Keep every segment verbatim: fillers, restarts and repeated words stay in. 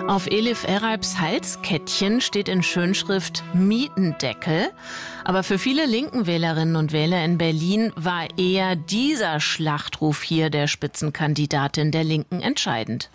Auf Elif Eraibs Halskettchen steht in Schönschrift Mietendeckel. Aber für viele linken Wählerinnen und Wähler in Berlin war eher dieser Schlachtruf hier der Spitzenkandidatin der Linken entscheidend.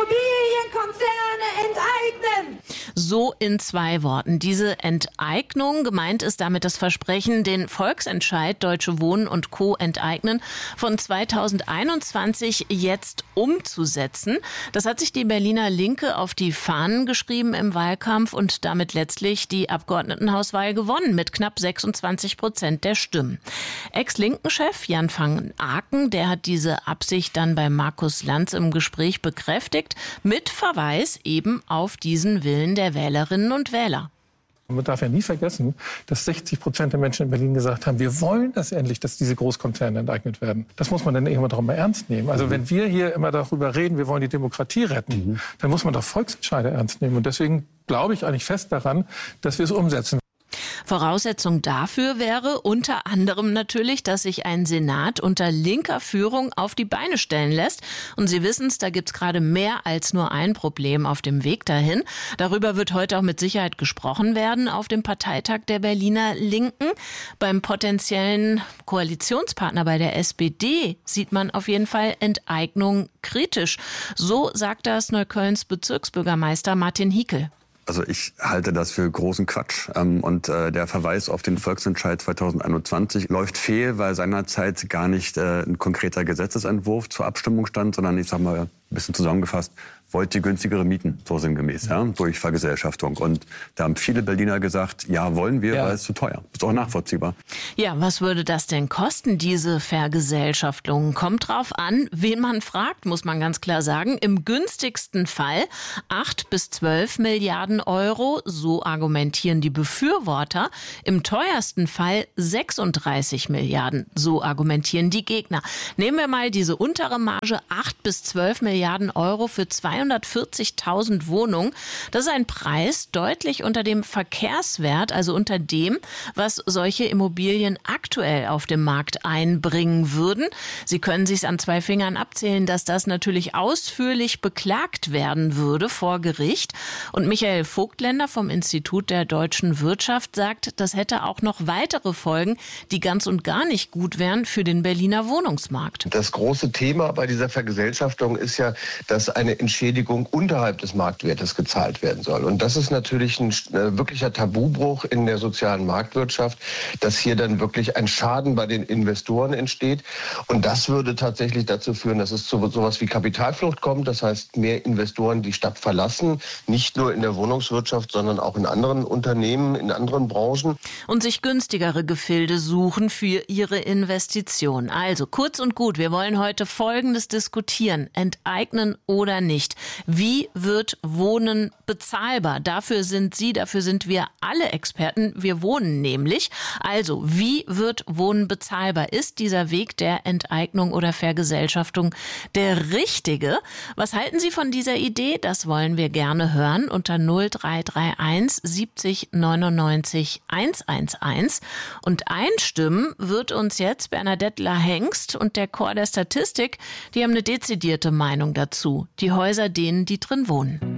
Immobilienkonzerne enteignen! So in zwei Worten. Diese Enteignung, gemeint ist damit das Versprechen, den Volksentscheid Deutsche Wohnen und Co. enteignen von zweitausendeinundzwanzig jetzt umzusetzen. Das hat sich die Berliner Linke auf die Fahnen geschrieben im Wahlkampf und damit letztlich die Abgeordnetenhauswahl gewonnen mit knapp sechsundzwanzig Prozent der Stimmen. Ex-Linken-Chef Jan van Aken, der hat diese Absicht dann bei Markus Lanz im Gespräch bekräftigt, mit Verweis eben auf diesen Willen der Wählerinnen und Wähler. Man darf ja nie vergessen, dass sechzig Prozent der Menschen in Berlin gesagt haben, wir wollen das endlich, dass diese Großkonzerne enteignet werden. Das muss man dann irgendwann doch mal ernst nehmen. Also mhm. wenn wir hier immer darüber reden, wir wollen die Demokratie retten, mhm. dann muss man doch Volksentscheide ernst nehmen. Und deswegen glaube ich eigentlich fest daran, dass wir es umsetzen. Voraussetzung dafür wäre unter anderem natürlich, dass sich ein Senat unter linker Führung auf die Beine stellen lässt. Und Sie wissen es, da gibt es gerade mehr als nur ein Problem auf dem Weg dahin. Darüber wird heute auch mit Sicherheit gesprochen werden auf dem Parteitag der Berliner Linken. Beim potenziellen Koalitionspartner bei der S P D sieht man auf jeden Fall Enteignung kritisch. So sagt das Neuköllns Bezirksbürgermeister Martin Hiekel. Also ich halte das für großen Quatsch. Und der Verweis auf den Volksentscheid zweitausendeinundzwanzig läuft fehl, weil seinerzeit gar nicht ein konkreter Gesetzesentwurf zur Abstimmung stand, sondern ich sag mal ein bisschen zusammengefasst, wollt ihr günstigere Mieten, so sinngemäß, ja, durch Vergesellschaftung. Und da haben viele Berliner gesagt, ja, wollen wir, ja. weil es zu teuer. Ist auch nachvollziehbar. Ja, was würde das denn kosten, diese Vergesellschaftung? Kommt drauf an, wen man fragt, muss man ganz klar sagen. Im günstigsten Fall acht bis zwölf Milliarden Euro, so argumentieren die Befürworter. Im teuersten Fall sechsunddreißig Milliarden, so argumentieren die Gegner. Nehmen wir mal diese untere Marge, acht bis zwölf Milliarden Euro für zweihundertvierzigtausend Wohnungen. Das ist ein Preis deutlich unter dem Verkehrswert, also unter dem, was solche Immobilien aktuell auf dem Markt einbringen würden. Sie können sich an zwei Fingern abzählen, dass das natürlich ausführlich beklagt werden würde vor Gericht. Und Michael Vogtländer vom Institut der deutschen Wirtschaft sagt, das hätte auch noch weitere Folgen, die ganz und gar nicht gut wären für den Berliner Wohnungsmarkt. Das große Thema bei dieser Vergesellschaftung ist ja, dass eine Entschädigung unterhalb des Marktwertes gezahlt werden soll. Und das ist natürlich ein äh, wirklicher Tabubruch in der sozialen Marktwirtschaft, dass hier dann wirklich ein Schaden bei den Investoren entsteht. Und das würde tatsächlich dazu führen, dass es zu sowas wie Kapitalflucht kommt. Das heißt, mehr Investoren die Stadt verlassen, nicht nur in der Wohnungswirtschaft, sondern auch in anderen Unternehmen, in anderen Branchen. Und sich günstigere Gefilde suchen für ihre Investition. Also kurz und gut, wir wollen heute Folgendes diskutieren. Enteignen oder nicht. Wie wird Wohnen bezahlbar? Dafür sind Sie, dafür sind wir alle Experten. Wir wohnen nämlich. Also, wie wird Wohnen bezahlbar? Ist dieser Weg der Enteignung oder Vergesellschaftung der richtige? Was halten Sie von dieser Idee? Das wollen wir gerne hören unter null drei drei eins siebzig neunundneunzig hundertelf. Und einstimmen wird uns jetzt Bernadette Lahengst und der Chor der Statistik. Die haben eine dezidierte Meinung dazu. Die Häuser denen, die drin wohnen.